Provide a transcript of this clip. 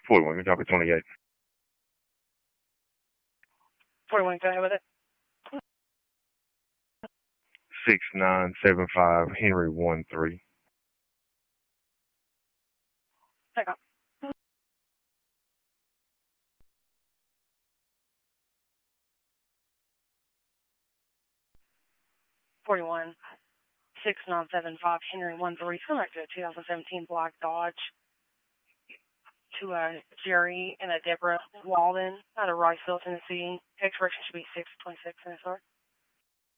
41, we drop it 28. 41, go ahead with it. 6975 Henry 13. Take off. 41, 6975 Henry 13. Come back to a 2017 black Dodge. To Jerry and a Deborah Walden out of Riceville, Tennessee. Expiration should be 6/26 in this hour.